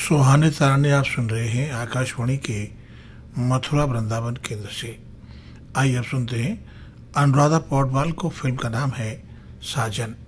सुहाने तराने आप सुन रहे हैं आकाशवाणी के मथुरा वृंदावन केंद्र से। आइए अब सुनते हैं अनुराधा पौडवाल को। फिल्म का नाम है साजन।